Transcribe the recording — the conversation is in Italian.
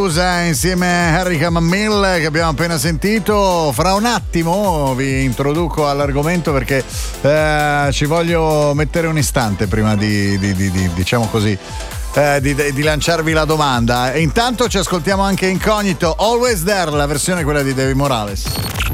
Insieme a Harry Mill che abbiamo appena sentito. Fra un attimo vi introduco all'argomento perché ci voglio mettere un istante prima di diciamo così di lanciarvi la domanda. E intanto ci ascoltiamo anche Incognito, Always There, la versione quella di David Morales.